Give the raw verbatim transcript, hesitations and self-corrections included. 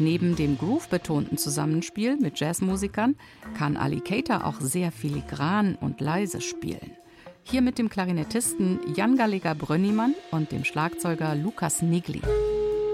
Neben dem groove-betonten Zusammenspiel mit Jazzmusikern kann Alligator auch sehr filigran und leise spielen. Hier mit dem Klarinettisten Jan Gallagher Brönnimann und dem Schlagzeuger Lukas Nigli.